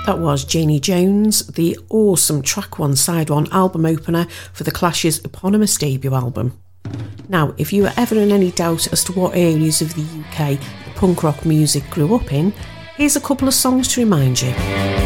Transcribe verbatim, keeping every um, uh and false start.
That was Janie Jones, the awesome track one, side one album opener for The Clash's eponymous debut album. Now, if you were ever in any doubt as to what areas of the U K the punk rock music grew up in, here's a couple of songs to remind you.